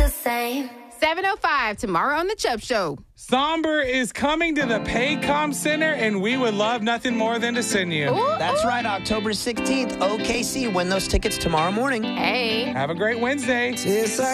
the same. 7:05 tomorrow on The Chubb Show. Somber is coming to the Paycom Center, and we would love nothing more than to send you. That's right, October 16th, OKC. Win those tickets tomorrow morning. Hey. Have a great Wednesday. It's like